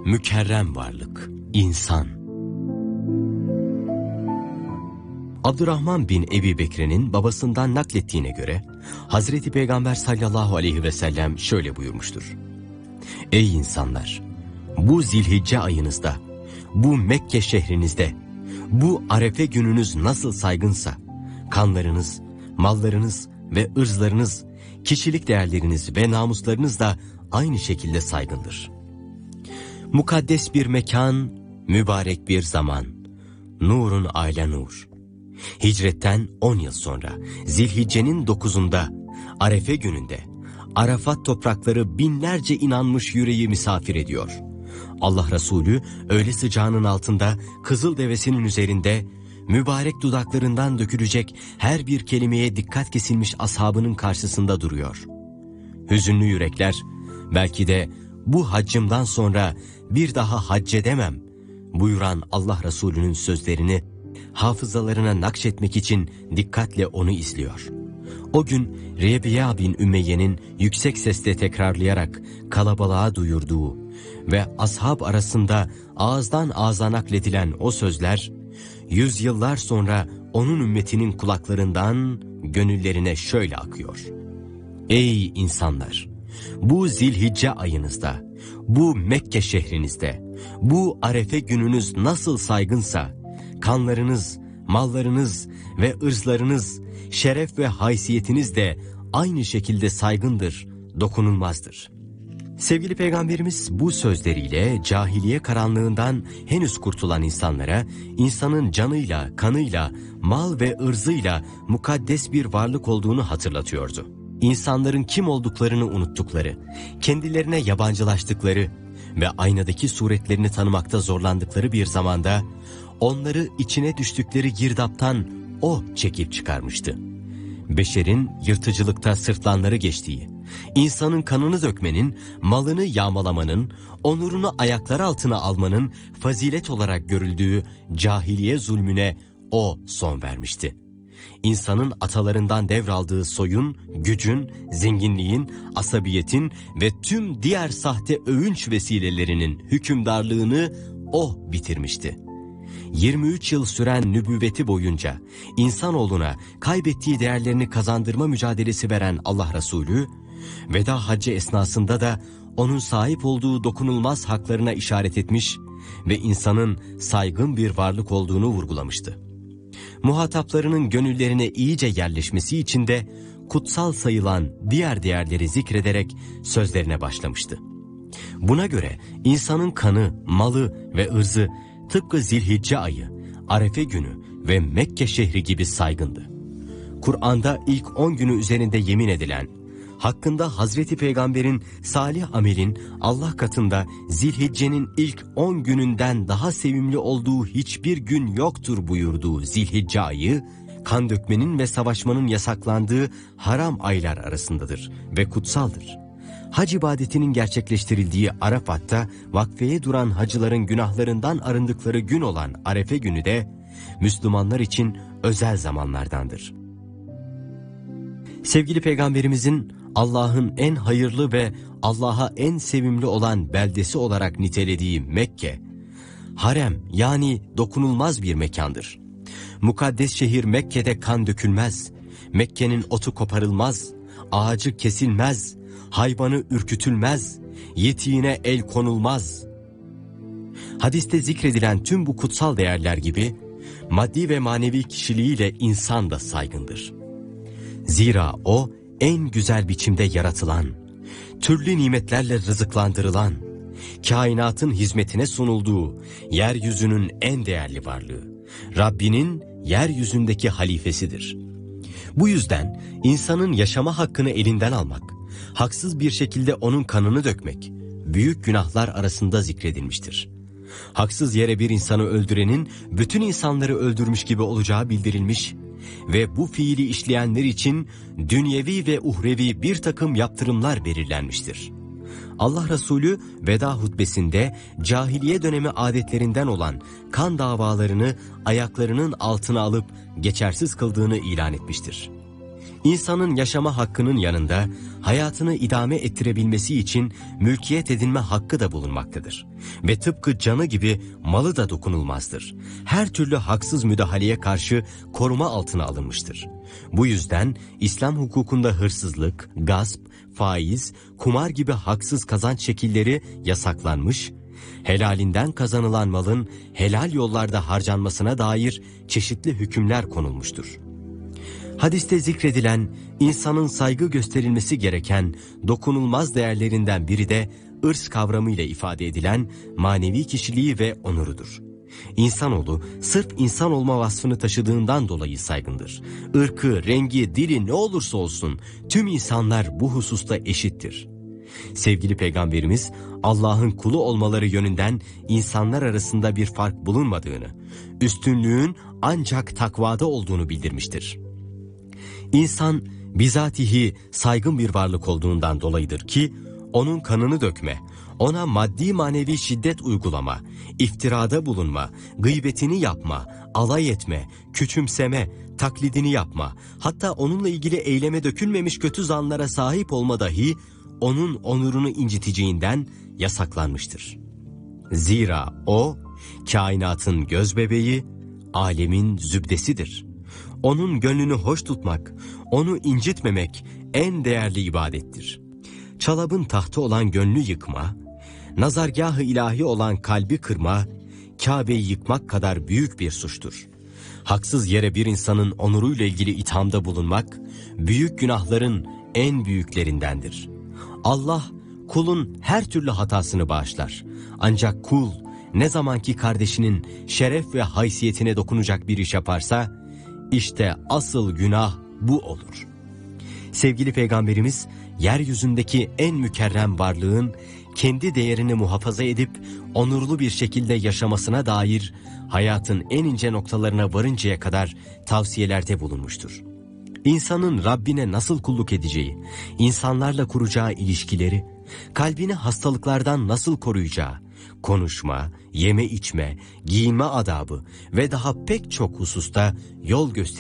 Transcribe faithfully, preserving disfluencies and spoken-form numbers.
mükerrem varlık, insan. Abdurrahman bin Ebi Bekir'in babasından naklettiğine göre Hazreti Peygamber sallallahu aleyhi ve sellem şöyle buyurmuştur. Ey insanlar! Bu Zilhicce ayınızda, bu Mekke şehrinizde, bu Arefe gününüz nasıl saygınsa, kanlarınız, mallarınız ve ırzlarınız, kişilik değerleriniz ve namuslarınız da aynı şekilde saygındır. Mukaddes bir mekan, mübarek bir zaman, nurun aile nur. Hicretten on yıl sonra Zilhicce'nin dokuzunda Arefe gününde Arafat toprakları binlerce inanmış yüreği misafir ediyor. Allah Resulü öğle sıcağının altında kızıl devesinin üzerinde mübarek dudaklarından dökülecek her bir kelimeye dikkat kesilmiş ashabının karşısında duruyor. Hüzünlü yürekler belki de bu haccımdan sonra bir daha hac edemem buyuran Allah Resulü'nün sözlerini hafızalarına nakşetmek için dikkatle onu izliyor. O gün Rebiya bin Ümeyye'nin yüksek sesle tekrarlayarak kalabalığa duyurduğu ve ashab arasında ağızdan ağza nakledilen o sözler, yüzyıllar sonra onun ümmetinin kulaklarından gönüllerine şöyle akıyor. Ey insanlar! Bu Zilhicce ayınızda, bu Mekke şehrinizde, bu Arefe gününüz nasıl saygınsa, kanlarınız, mallarınız ve ırzlarınız, şeref ve haysiyetiniz de aynı şekilde saygındır, dokunulmazdır. Sevgili Peygamberimiz bu sözleriyle cahiliye karanlığından henüz kurtulan insanlara, insanın canıyla, kanıyla, mal ve ırzıyla mukaddes bir varlık olduğunu hatırlatıyordu. İnsanların kim olduklarını unuttukları, kendilerine yabancılaştıkları ve aynadaki suretlerini tanımakta zorlandıkları bir zamanda, onları içine düştükleri girdaptan o çekip çıkarmıştı. Beşerin yırtıcılıkta sırtlanları geçtiği, insanın kanını dökmenin, malını yağmalamanın, onurunu ayaklar altına almanın fazilet olarak görüldüğü cahiliye zulmüne o son vermişti. İnsanın atalarından devraldığı soyun, gücün, zenginliğin, asabiyetin ve tüm diğer sahte övünç vesilelerinin hükümdarlığını o bitirmişti. yirmi üç yıl süren nübüvveti boyunca insanoğluna kaybettiği değerlerini kazandırma mücadelesi veren Allah Resulü, veda haccı esnasında da onun sahip olduğu dokunulmaz haklarına işaret etmiş ve insanın saygın bir varlık olduğunu vurgulamıştı. Muhataplarının gönüllerine iyice yerleşmesi için de kutsal sayılan diğer değerleri zikrederek sözlerine başlamıştı. Buna göre insanın kanı, malı ve ırzı tıpkı Zilhicce ayı, Arefe günü ve Mekke şehri gibi saygındı. Kur'an'da ilk on günü üzerinde yemin edilen, hakkında Hazreti Peygamber'in salih amelin Allah katında Zilhicce'nin ilk on gününden daha sevimli olduğu hiçbir gün yoktur buyurduğu Zilhicce ayı, kan dökmenin ve savaşmanın yasaklandığı haram aylar arasındadır ve kutsaldır. Hac ibadetinin gerçekleştirildiği Arafat'ta vakfeye duran hacıların günahlarından arındıkları gün olan Arefe günü de Müslümanlar için özel zamanlardandır. Sevgili Peygamberimizin Allah'ın en hayırlı ve Allah'a en sevimli olan beldesi olarak nitelediği Mekke, harem yani dokunulmaz bir mekandır. Mukaddes şehir Mekke'de kan dökülmez, Mekke'nin otu koparılmaz, ağacı kesilmez, hayvanı ürkütülmez, yetiğine el konulmaz. Hadiste zikredilen tüm bu kutsal değerler gibi maddi ve manevi kişiliğiyle insan da saygındır. Zira o en güzel biçimde yaratılan, türlü nimetlerle rızıklandırılan, kainatın hizmetine sunulduğu yeryüzünün en değerli varlığı, Rabbinin yeryüzündeki halifesidir. Bu yüzden insanın yaşama hakkını elinden almak, haksız bir şekilde onun kanını dökmek, büyük günahlar arasında zikredilmiştir. Haksız yere bir insanı öldürenin bütün insanları öldürmüş gibi olacağı bildirilmiş ve bu fiili işleyenler için dünyevi ve uhrevi bir takım yaptırımlar belirlenmiştir. Allah Resulü veda hutbesinde cahiliye dönemi adetlerinden olan kan davalarını ayaklarının altına alıp geçersiz kıldığını ilan etmiştir. İnsanın yaşama hakkının yanında hayatını idame ettirebilmesi için mülkiyet edinme hakkı da bulunmaktadır. Ve tıpkı canı gibi malı da dokunulmazdır. Her türlü haksız müdahaleye karşı koruma altına alınmıştır. Bu yüzden İslam hukukunda hırsızlık, gasp, faiz, kumar gibi haksız kazanç şekilleri yasaklanmış, helalinden kazanılan malın helal yollarda harcanmasına dair çeşitli hükümler konulmuştur. Hadiste zikredilen insanın saygı gösterilmesi gereken dokunulmaz değerlerinden biri de ırs kavramıyla ifade edilen manevi kişiliği ve onurudur. İnsanoğlu sırf insan olma vasfını taşıdığından dolayı saygındır. Irkı, rengi, dili ne olursa olsun tüm insanlar bu hususta eşittir. Sevgili Peygamberimiz Allah'ın kulu olmaları yönünden insanlar arasında bir fark bulunmadığını, üstünlüğün ancak takvada olduğunu bildirmiştir. İnsan bizatihi saygın bir varlık olduğundan dolayıdır ki onun kanını dökme, ona maddi manevi şiddet uygulama, iftirada bulunma, gıybetini yapma, alay etme, küçümseme, taklidini yapma, hatta onunla ilgili eyleme dökülmemiş kötü zanlara sahip olma dahi onun onurunu inciteceğinden yasaklanmıştır. Zira o, kainatın gözbebeği, alemin zübdesidir. Onun gönlünü hoş tutmak, onu incitmemek en değerli ibadettir. Çalabın tahtı olan gönlü yıkma, nazargâh-ı ilahi olan kalbi kırma, Kabe'yi yıkmak kadar büyük bir suçtur. Haksız yere bir insanın onuruyla ilgili ithamda bulunmak, büyük günahların en büyüklerindendir. Allah, kulun her türlü hatasını bağışlar. Ancak kul, ne zamanki kardeşinin şeref ve haysiyetine dokunacak bir iş yaparsa, İşte asıl günah bu olur. Sevgili Peygamberimiz, yeryüzündeki en mükerrem varlığın kendi değerini muhafaza edip onurlu bir şekilde yaşamasına dair hayatın en ince noktalarına varıncaya kadar tavsiyelerde bulunmuştur. İnsanın Rabbine nasıl kulluk edeceği, insanlarla kuracağı ilişkileri, kalbini hastalıklardan nasıl koruyacağı, konuşma, yeme içme, giyinme adabı ve daha pek çok hususta yol gösteriyor.